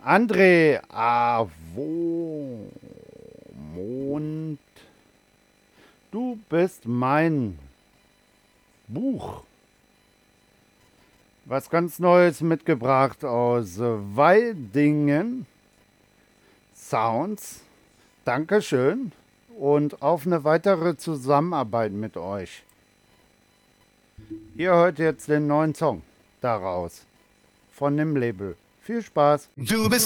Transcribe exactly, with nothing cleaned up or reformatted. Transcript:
André Avomond, du bist mein Buch. Was ganz Neues mitgebracht aus Weidingen. Sounds. Dankeschön und auf eine weitere Zusammenarbeit mit euch. Ihr hört jetzt den neuen Song daraus von dem Label. Viel Spaß. Du bist